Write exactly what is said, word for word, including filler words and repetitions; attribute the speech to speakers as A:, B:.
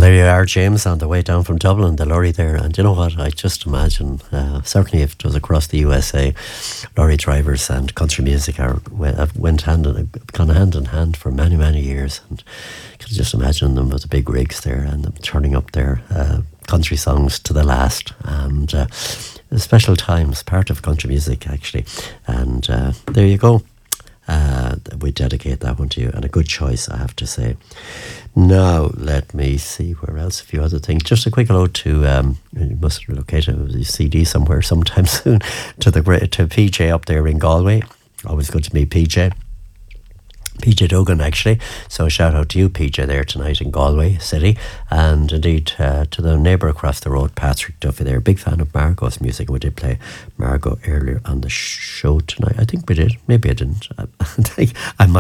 A: there you are, James, on the way down from Dublin, the lorry there. And you know what? I just imagine, uh, certainly if it was across the U S A, lorry drivers and country music are have went hand in, gone hand in hand for many, many years. And you can just imagine them with the big rigs there and them turning up their uh, country songs to the last. And uh, special times, part of country music, actually. And uh, there you go. Uh, we dedicate that one to you, and a good choice, I have to say. Now, let me see where else, a few other things. Just a quick hello to, um, you must locate a C D somewhere sometime soon, to the to P J up there in Galway. Always good to meet P J. P J Duggan, actually. So a shout out to you, P J, there tonight in Galway City. And indeed uh, to the neighbour across the road, Patrick Duffy there. Big fan of Margot's music. We did play Margot earlier on the show tonight. I think we did. Maybe I didn't. I, I might